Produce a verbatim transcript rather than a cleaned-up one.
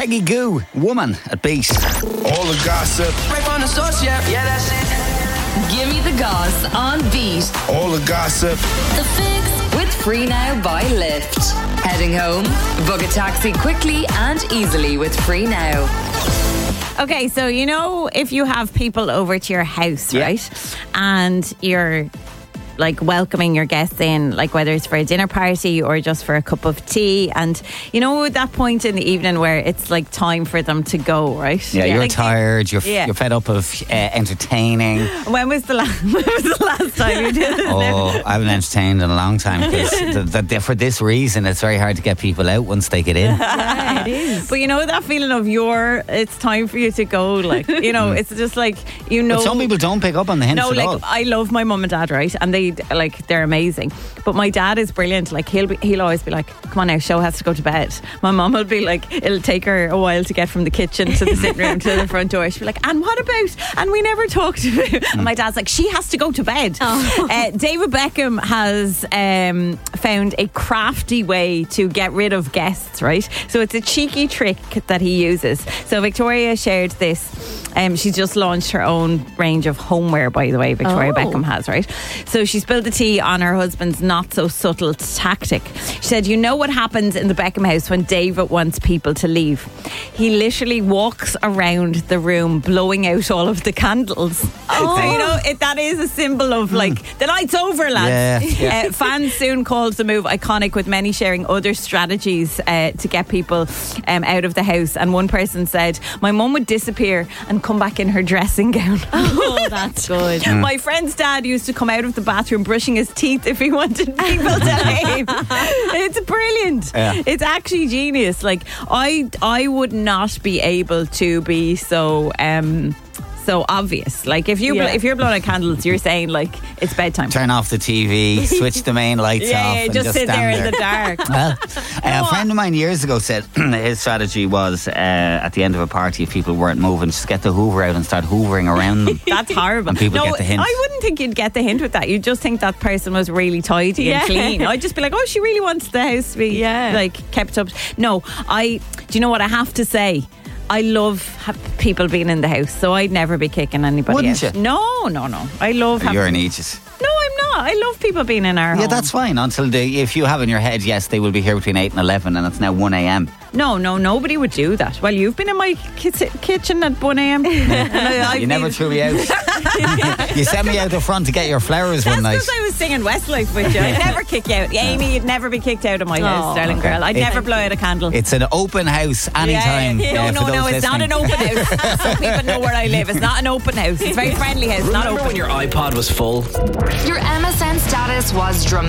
Peggy Goo, Woman at Beat. All the gossip. Right on the source, yeah, yeah, that's it. Give me the goss on Beat. All the gossip. The Fix with Free Now by Lyft. Heading home? Book a taxi quickly and easily with Free Now. Okay, so you know if you have people over to your house, Yeah. right? And you're like welcoming your guests in, like whether it's for a dinner party or just for a cup of tea, and you know at that point in the evening where it's like time for them to go, right? Yeah, you're Like, tired, you're, Yeah. you're fed up of uh, entertaining. When was the last? When was the last time you did this? Oh, I haven't entertained in a long time because the, the, for this reason it's very hard to get people out once they get in. Yeah, it is. But you know that feeling of your, it's time for you to go. Like you know, it's just like you know. But some people don't pick up on the hints No, at like all. I love my mum and dad, right? And they like they're amazing. But my dad is brilliant. Like he'll be, he'll always be like, "Come on now, show has to go to bed." My mum will be like, it'll take her a while to get from the kitchen to the sitting room to the front door. She'll be like, "And what about?" And we never talked about. And my dad's like, "She has to go to bed." Oh. Uh, David Beckham has um, found a crafty way to get rid of guests. Right, so it's a cheeky trick that he uses. So Victoria shared this. Um, she's just launched her own range of homeware, by the way, Victoria Oh. Beckham has, right? So she spilled the tea on her husband's not so subtle tactic. She said, you know what happens in the Beckham house when David wants people to leave? He literally walks around the room blowing out all of the candles. Oh. So, you know, it, that is a symbol of like, the night's over, lads. Yeah, yeah. Uh, fans soon called the move iconic, with many sharing other strategies uh, to get people um, out of the house. And one person said, my mum would disappear and come back in her dressing gown. Oh, that's good. My friend's dad used to come out of the bathroom brushing his teeth if he wanted people to leave. It's brilliant. Yeah. It's actually genius. Like I, I would not be able to be so. Um, So obvious. Like if you Yeah. if you're blowing out candles, you're saying like it's bedtime. Turn off the T V, switch the main lights yeah, off, yeah, and just, just sit stand there, there. in the dark. Well, uh, a friend of mine years ago said his strategy was uh, at the end of a party, if people weren't moving, just get the Hoover out and start hoovering around them. That's horrible. And people no, get the hint. I wouldn't think you'd get the hint with that. You'd just think that person was really tidy Yeah. and clean. I'd just be like, oh, she really wants the house to be Yeah. like kept up. No, I. Do you know what I have to say? I love ha- people being in the house, so I'd never be kicking anybody Wouldn't out. you? No, no, no. I love. You're an having, aegis. no, I'm not. I love people being in our Yeah, home. that's fine. Until they, if you have in your head, yes, they will be here between eight and eleven, and it's now one a.m. No, no, nobody would do that. Well, you've been in my ki- kitchen at one a.m. You never threw me out. You sent me out the front to get your flowers That's one night. because I was singing Westlife with you. I'd never kick you out. Amy, you'd never be kicked out of my house, Oh, darling okay. girl. I'd It- never blow out a candle. It's an open house anytime. Yeah, yeah. uh, No, for no, no, those it's not an listening. open house. Some people know where I live. It's not an open house. It's a very friendly house, not Remember open. when your iPod was full? Your M S N status was dramatic.